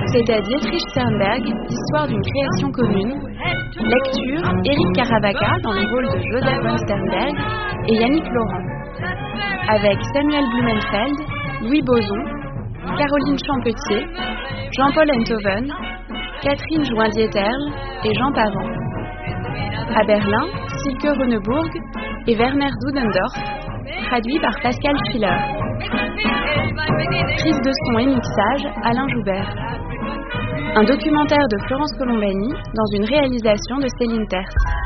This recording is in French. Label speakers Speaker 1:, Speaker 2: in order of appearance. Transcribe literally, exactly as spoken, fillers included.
Speaker 1: C'était Dietrich Sternberg, Histoire d'une création commune. Lecture, Éric Caravaca dans le rôle de Joseph von Sternberg et Yannick Laurent. Avec Samuel Blumenfeld, Louis Boson, Caroline Champetier, Jean-Paul Enthoven, Catherine Joindieterle et Jean Parent. À Berlin, Silke Rönneburg et Werner Zudendorf, traduit par Pascal Schiller. Prise de son et mixage, Alain Joubert. Un documentaire de Florence Colombani dans une réalisation de Céline Tertre.